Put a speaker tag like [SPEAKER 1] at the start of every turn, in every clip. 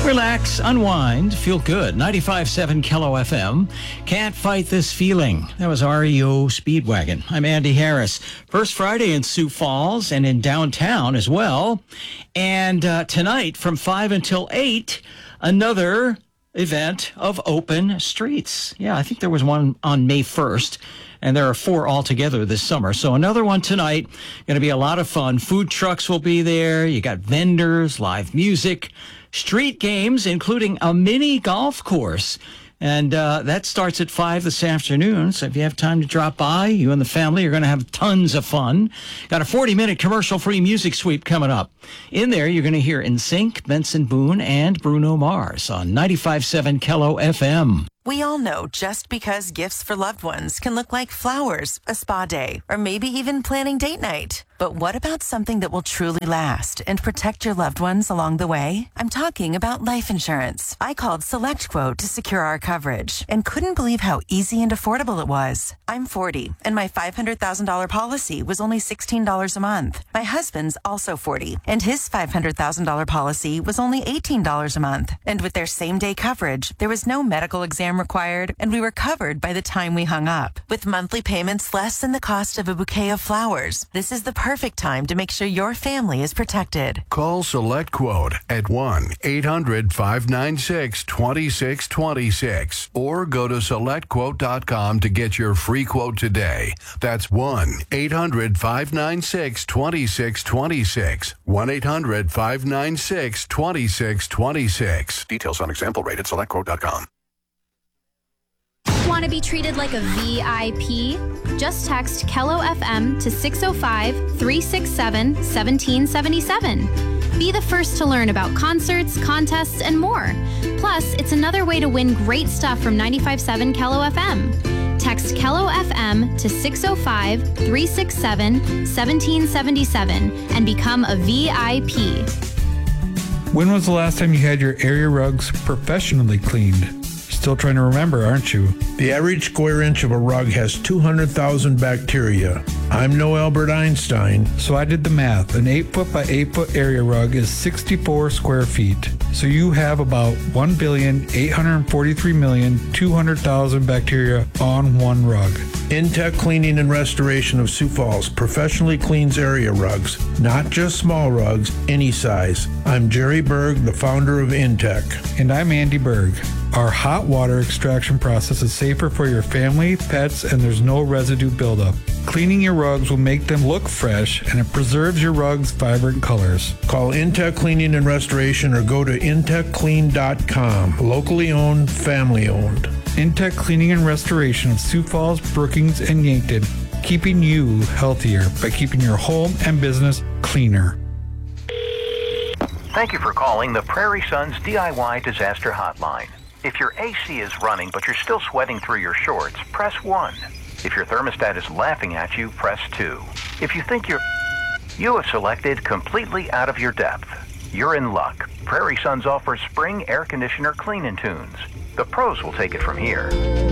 [SPEAKER 1] Relax, unwind, feel good. 95.7 Kello FM. Can't fight this feeling. That was REO Speedwagon. I'm Andy Harris. First Friday in Sioux Falls and in downtown as well. And tonight from 5 until 8, another event of open streets. Yeah, I think there was one on May 1st. And there are 4 altogether this summer. So another one tonight. Going to be a lot of fun. Food trucks will be there. You got vendors, live music, street games, including a mini golf course. And that starts at 5 this afternoon. So if you have time to drop by, you and the family are going to have tons of fun. Got a 40-minute commercial-free music sweep coming up. In there, you're going to hear NSYNC, Benson Boone, and Bruno Mars on 95.7 Kello FM.
[SPEAKER 2] We all know just because gifts for loved ones can look like flowers, a spa day, or maybe even planning date night. But what about something that will truly last and protect your loved ones along the way? I'm talking about life insurance. I called SelectQuote to secure our coverage and couldn't believe how easy and affordable it was. I'm 40, and my $500,000 policy was only $16 a month. My husband's also 40, and his $500,000 policy was only $18 a month. And with their same-day coverage, there was no medical exam required, and we were covered by the time we hung up. With monthly payments less than the cost of a bouquet of flowers, this is the perfect time to make sure your family is protected.
[SPEAKER 3] Call SelectQuote at 1-800-596-2626 or go to SelectQuote.com to get your free quote today. That's 1-800-596-2626. 1-800-596-2626. Details on example rate at SelectQuote.com.
[SPEAKER 4] Want to be treated like a VIP? Just text Kello FM to 605-367-1777. Be the first to learn about concerts, contests, and more. Plus, it's another way to win great stuff from 95.7 Kello FM. Text Kello FM to 605-367-1777 and become a VIP.
[SPEAKER 5] When was the last time you had your area rugs professionally cleaned? Still trying to remember, aren't you?
[SPEAKER 6] The average square inch of a rug has 200,000 bacteria. I'm no Albert Einstein.
[SPEAKER 5] So I did the math. An 8-foot by 8-foot area rug is 64 square feet. So you have about 1,843,200,000 bacteria on one rug.
[SPEAKER 6] Intech Cleaning and Restoration of Sioux Falls professionally cleans area rugs, not just small rugs, any size. I'm Jerry Berg, the founder of Intech.
[SPEAKER 5] And I'm Andy Berg. Our hot water extraction process is safer for your family, pets, and there's no residue buildup. Cleaning your rugs will make them look fresh, and it preserves your rugs' vibrant colors.
[SPEAKER 6] Call Intech Cleaning and Restoration or go to intechclean.com. Locally owned, family owned.
[SPEAKER 5] Intech Cleaning and Restoration of Sioux Falls, Brookings, and Yankton, keeping you healthier by keeping your home and business cleaner.
[SPEAKER 7] Thank you for calling the Prairie Sons DIY Disaster Hotline. If your AC is running but you're still sweating through your shorts, press 1. If your thermostat is laughing at you, press 2. If you think you have selected completely out of your depth, you're in luck. Prairie Sons offers spring air conditioner clean-in tunes. The pros will take it from here.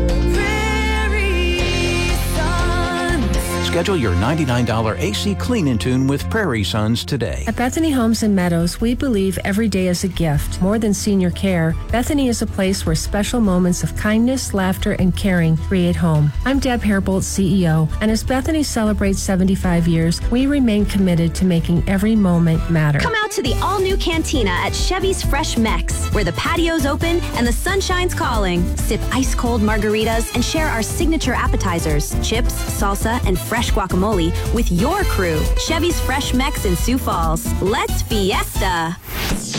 [SPEAKER 7] Schedule your $99 AC clean-in tune with Prairie Sons today.
[SPEAKER 8] At Bethany Homes and Meadows, we believe every day is a gift. More than senior care, Bethany is a place where special moments of kindness, laughter, and caring create home. I'm Deb Hairbolt, CEO, and as Bethany celebrates 75 years, we remain committed to making every moment matter.
[SPEAKER 9] Come out to the all-new cantina at Chevy's Fresh Mex, where the patio's open and the sunshine's calling. Sip ice-cold margaritas and share our signature appetizers, chips, salsa, and fresh guacamole with your crew. Chevy's Fresh Mex in Sioux Falls. Let's fiesta!